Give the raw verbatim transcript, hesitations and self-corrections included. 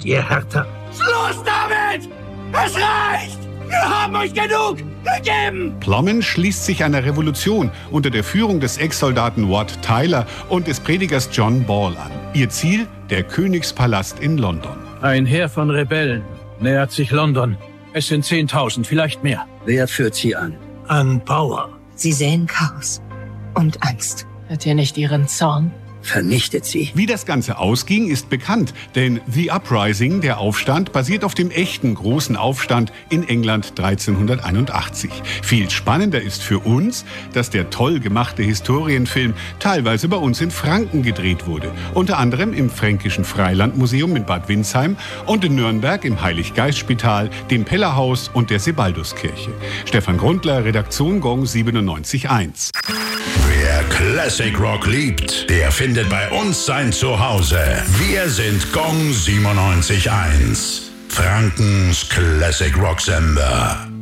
je härter. Schluss damit! Es reicht! Wir haben euch genug gegeben! Plommen schließt sich einer Revolution unter der Führung des Ex-Soldaten Wat Tyler und des Predigers John Ball an. Ihr Ziel? Der Königspalast in London. Ein Heer von Rebellen nähert sich London. Es sind zehntausend, vielleicht mehr. Wer führt sie an? An Power. Sie säen Chaos und Angst. Hört ihr nicht ihren Zorn? Vernichtet sie. Wie das Ganze ausging, ist bekannt, denn The Uprising, der Aufstand, basiert auf dem echten großen Aufstand in England dreizehnhunderteinundachtzig. Viel spannender ist für uns, dass der toll gemachte Historienfilm teilweise bei uns in Franken gedreht wurde. Unter anderem im Fränkischen Freilandmuseum in Bad Windsheim und in Nürnberg im Heilig-Geist-Spital, dem Pellerhaus und der Sebalduskirche. Stefan Grundler, Redaktion Gong siebenundneunzig Komma eins. Wer Classic Rock liebt, der findet bei uns sein Zuhause. Wir sind Gong siebenundneunzig Komma eins. Frankens Classic Rock Sender.